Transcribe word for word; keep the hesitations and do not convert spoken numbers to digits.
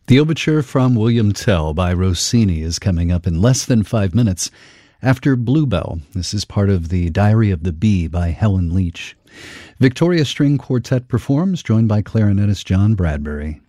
The overture from William Tell by Rossini is coming up in less than five minutes after Bluebell. This is part of the Diary of the Bee by Helen Leach. Victoria String Quartet performs, joined by clarinetist John Bradbury.